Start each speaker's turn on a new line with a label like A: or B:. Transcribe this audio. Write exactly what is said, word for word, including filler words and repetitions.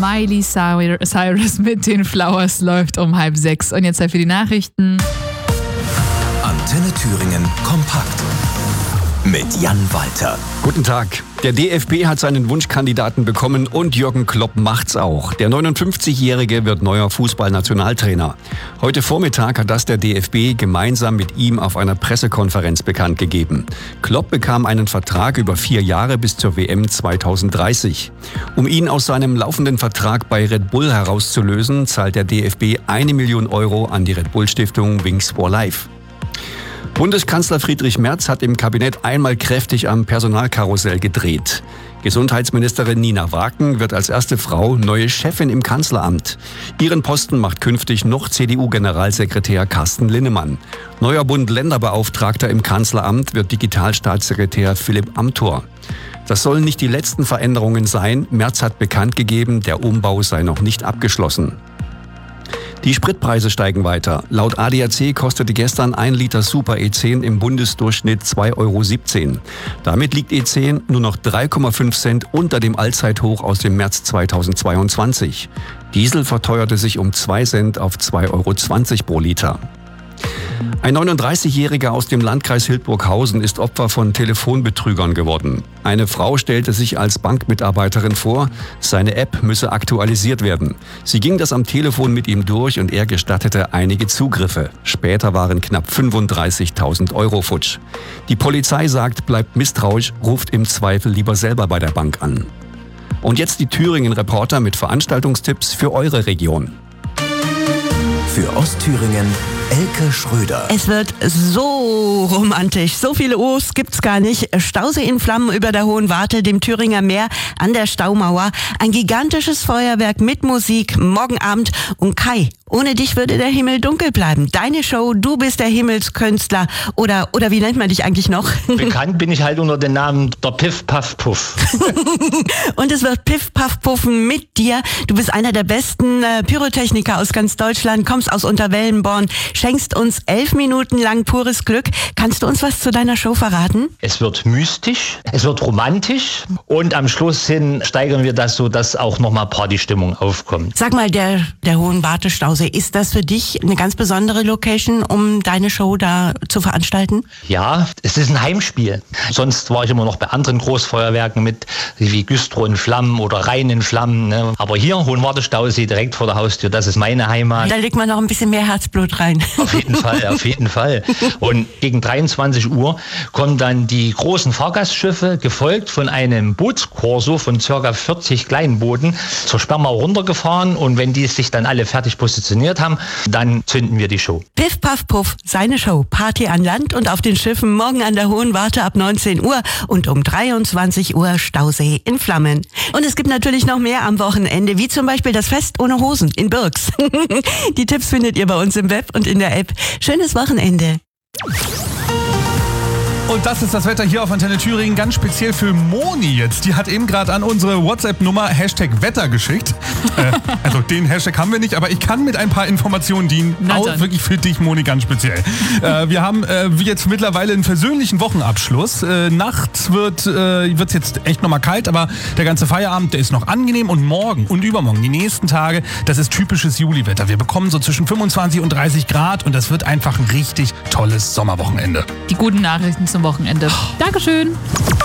A: Miley Cyrus mit den Flowers läuft um halb sechs. Und jetzt Zeit für die Nachrichten.
B: Antenne Thüringen kompakt mit Jan Walter.
C: Guten Tag. Der D F B hat seinen Wunschkandidaten bekommen und Jürgen Klopp macht's auch. Der neunundfünfzigjährige wird neuer Fußballnationaltrainer. Heute Vormittag hat das der D F B gemeinsam mit ihm auf einer Pressekonferenz bekannt gegeben. Klopp bekam einen Vertrag über vier Jahre bis zur W M zweitausenddreißig. Um ihn aus seinem laufenden Vertrag bei Red Bull herauszulösen, zahlt der D F B eine Million Euro an die Red Bull Stiftung Wings for Life. Bundeskanzler Friedrich Merz hat im Kabinett einmal kräftig am Personalkarussell gedreht. Gesundheitsministerin Nina Waken wird als erste Frau neue Chefin im Kanzleramt. Ihren Posten macht künftig noch C D U-Generalsekretär Carsten Linnemann. Neuer Bund-Länder-Beauftragter im Kanzleramt wird Digitalstaatssekretär Philipp Amthor. Das sollen nicht die letzten Veränderungen sein. Merz hat bekannt gegeben, der Umbau sei noch nicht abgeschlossen. Die Spritpreise steigen weiter. Laut A D A C kostete gestern ein Liter Super E zehn im Bundesdurchschnitt zwei Euro siebzehn. Damit liegt E zehn nur noch drei Komma fünf Cent unter dem Allzeithoch aus dem März zweitausendzweiundzwanzig. Diesel verteuerte sich um zwei Cent auf zwei Euro zwanzig pro Liter. Ein neununddreißigjähriger aus dem Landkreis Hildburghausen ist Opfer von Telefonbetrügern geworden. Eine Frau stellte sich als Bankmitarbeiterin vor, seine App müsse aktualisiert werden. Sie ging das am Telefon mit ihm durch und er gestattete einige Zugriffe. Später waren knapp fünfunddreißigtausend Euro futsch. Die Polizei sagt, bleibt misstrauisch, ruft im Zweifel lieber selber bei der Bank an. Und jetzt die Thüringen-Reporter mit Veranstaltungstipps für eure Region.
B: Für Ostthüringen Elke Schröder.
D: Es wird so romantisch. So viele O's gibt's gar nicht. Stausee in Flammen über der Hohen Warte, dem Thüringer Meer, an der Staumauer. Ein gigantisches Feuerwerk mit Musik, morgen Abend. Und Kai, ohne dich würde der Himmel dunkel bleiben. Deine Show, du bist der Himmelskünstler. Oder, oder wie nennt man dich eigentlich noch?
E: Bekannt bin ich halt unter dem Namen der Piff Puff Puff.
D: Und es wird Piff Puff Puffen mit dir. Du bist einer der besten äh, Pyrotechniker aus ganz Deutschland, kommst aus Unterwellenborn, schenkst uns elf Minuten lang pures Glück. Kannst du uns was zu deiner Show verraten?
E: Es wird mystisch, es wird romantisch und am Schluss hin steigern wir das so, dass auch nochmal Partystimmung aufkommt.
D: Sag mal, der, der Hohen Warte Stausee, ist das für dich eine ganz besondere Location, um deine Show da zu veranstalten?
E: Ja, es ist ein Heimspiel. Sonst war ich immer noch bei anderen Großfeuerwerken mit, wie Güstrow in Flammen oder Rhein in Flammen. Ne? Aber hier, Hohen Warte Stausee, direkt vor der Haustür, das ist meine Heimat.
D: Da legt man noch ein bisschen mehr Herzblut rein.
E: Auf jeden Fall, auf jeden Fall. Und gegen dreiundzwanzig Uhr kommen dann die großen Fahrgastschiffe, gefolgt von einem Bootskorso von ca. vierzig Kleinbooten, zur Sperrmauer runtergefahren. Und wenn die sich dann alle fertig positioniert haben, dann zünden wir die Show.
D: Piff, Puff, Puff, seine Show. Party an Land und auf den Schiffen, morgen an der Hohen Warte ab neunzehn Uhr und um dreiundzwanzig Uhr Stausee in Flammen. Und es gibt natürlich noch mehr am Wochenende, wie zum Beispiel das Fest ohne Hosen in Birks. Die Tipps findet ihr bei uns im Web und in der App. Schönes Wochenende.
F: Und das ist das Wetter hier auf Antenne Thüringen, ganz speziell für Moni jetzt. Die hat eben gerade an unsere WhatsApp-Nummer Hashtag Wetter geschickt. äh, also den Hashtag haben wir nicht, aber ich kann mit ein paar Informationen dienen. Auch wirklich für dich, Moni, ganz speziell. äh, wir haben äh, jetzt mittlerweile einen versöhnlichen Wochenabschluss. Äh, nachts wird äh, wird's jetzt echt nochmal kalt, aber der ganze Feierabend, der ist noch angenehm. Und morgen und übermorgen, die nächsten Tage, das ist typisches Juliwetter. Wir bekommen so zwischen fünfundzwanzig und dreißig Grad und das wird einfach ein richtig tolles Sommerwochenende.
A: Die guten Nachrichten zum Wochenende. Dankeschön.